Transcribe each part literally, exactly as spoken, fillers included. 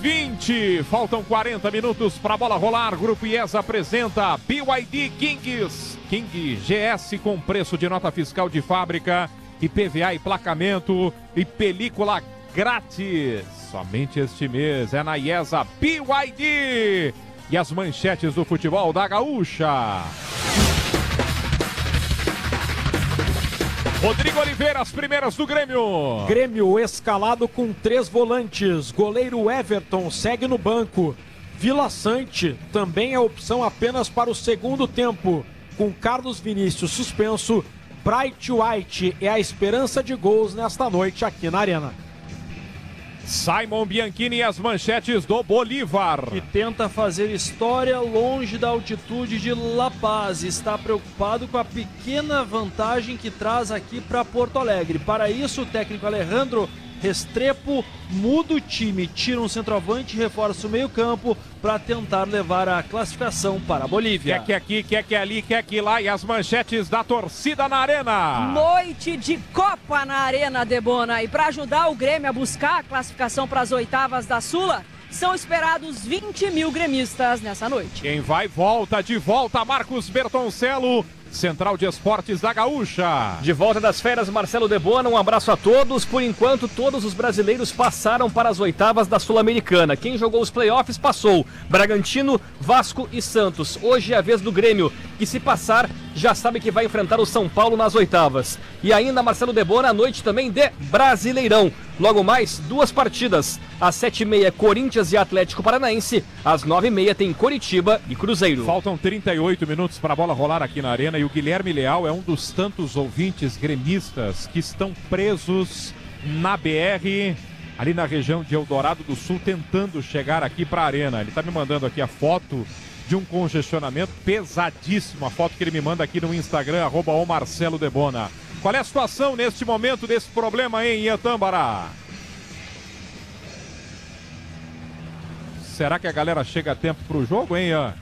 vinte, faltam quarenta minutos para a bola rolar. Grupo IESA apresenta B Y D Kings. King G S com preço de nota fiscal de fábrica, I P V A e placamento e película grátis. Somente este mês é na IESA B Y D. E as manchetes do futebol da Gaúcha. Rodrigo Oliveira, as primeiras do Grêmio. Grêmio escalado com três volantes. Goleiro Everton segue no banco. Vila Sante também é opção apenas para o segundo tempo. Com Carlos Vinícius suspenso, Bright White é a esperança de gols nesta noite aqui na Arena. Simon Bianchini e as manchetes do Bolívar. Que tenta fazer história longe da altitude de La Paz. Está preocupado com a pequena vantagem que traz aqui para Porto Alegre. Para isso, o técnico Alejandro Restrepo muda o time, tira um centroavante e reforça o meio-campo para tentar levar a classificação para a Bolívia. Quer que aqui, quer que ali, quer que lá, e as manchetes da torcida na Arena. Noite de Copa na Arena, Debona. E para ajudar o Grêmio a buscar a classificação para as oitavas da Sula, são esperados vinte mil gremistas nessa noite. Quem vai volta, de volta, Marcos Bertoncello. Central de Esportes da Gaúcha. De volta das férias, Marcelo Debona, um abraço a todos. Por enquanto, todos os brasileiros passaram para as oitavas da Sul-Americana. Quem jogou os playoffs passou. Bragantino, Vasco e Santos. Hoje é a vez do Grêmio, que se passar, já sabe que vai enfrentar o São Paulo nas oitavas. E ainda, Marcelo Debona, à noite também de Brasileirão. Logo mais, duas partidas. Às sete e meia, Corinthians e Atlético Paranaense. Às nove e meia tem Coritiba e Cruzeiro. Faltam trinta e oito minutos para a bola rolar aqui na Arena. E o Guilherme Leal é um dos tantos ouvintes gremistas que estão presos na B R, ali na região de Eldorado do Sul, tentando chegar aqui para a Arena. Ele está me mandando aqui a foto de um congestionamento pesadíssimo. A foto que ele me manda aqui no Instagram, arroba o Marcelo Debona. Qual é a situação neste momento desse problema em Iatâmbara? Será que a galera chega a tempo para o jogo, hein, Ian?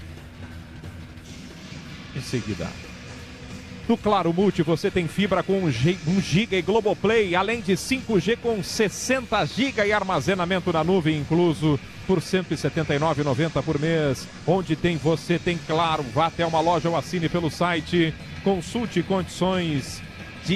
Em seguida. No Claro Multi você tem fibra com um giga e Globoplay, além de cinco G com sessenta gigas e armazenamento na nuvem incluso por cento e setenta e nove reais e noventa centavos por mês. Onde tem você, tem Claro. Vá até uma loja ou assine pelo site. Consulte condições de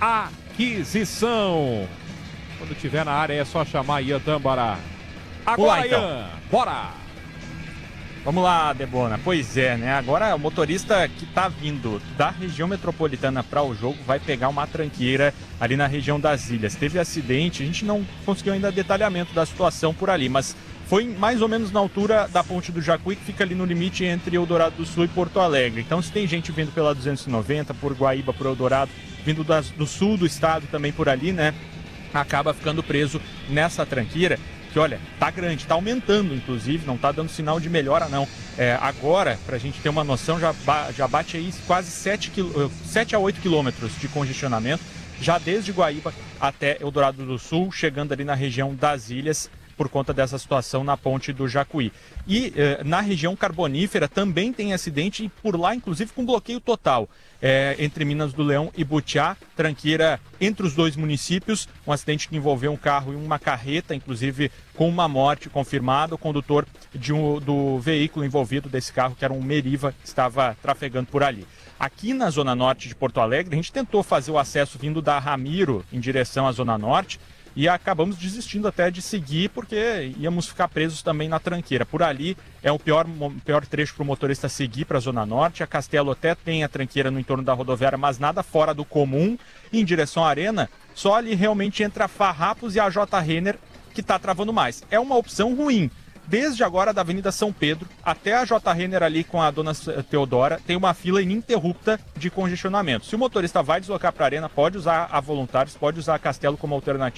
aquisição. Quando tiver na área é só chamar Ian Tâmbara. Agora, então. Ian, bora! Vamos lá, Debona. Pois é, né? Agora o motorista que tá vindo da região metropolitana para o jogo vai pegar uma tranqueira ali na região das Ilhas. Teve acidente, a gente não conseguiu ainda detalhamento da situação por ali, mas foi mais ou menos na altura da ponte do Jacuí, que fica ali no limite entre Eldorado do Sul e Porto Alegre. Então, se tem gente vindo pela duzentos e noventa, por Guaíba, por Eldorado, vindo das, do sul do estado também por ali, né? Acaba ficando preso nessa tranqueira. Que olha, tá grande, tá aumentando inclusive, não tá dando sinal de melhora não. É, agora, pra gente ter uma noção, já, ba já bate aí quase sete a oito quilômetros de congestionamento, já desde Guaíba até Eldorado do Sul, chegando ali na região das Ilhas, por conta dessa situação na ponte do Jacuí. E eh, na região carbonífera também tem acidente, e por lá inclusive com bloqueio total, eh, entre Minas do Leão e Butiá, tranqueira entre os dois municípios, um acidente que envolveu um carro e uma carreta, inclusive com uma morte confirmada. O condutor de um, do veículo envolvido desse carro, que era um Meriva, estava trafegando por ali. Aqui na Zona Norte de Porto Alegre, a gente tentou fazer o acesso vindo da Ramiro em direção à Zona Norte, e acabamos desistindo até de seguir, porque íamos ficar presos também na tranqueira. Por ali é o pior, pior trecho para o motorista seguir para a Zona Norte. A Castelo até tem a tranqueira no entorno da rodoviária, mas nada fora do comum. E em direção à Arena, só ali realmente entra a Farrapos e a J. Renner, que está travando mais. É uma opção ruim. Desde agora, da Avenida São Pedro até a J. Renner ali com a Dona Teodora, tem uma fila ininterrupta de congestionamento. Se o motorista vai deslocar para a Arena, pode usar a Voluntários, pode usar a Castelo como alternativa.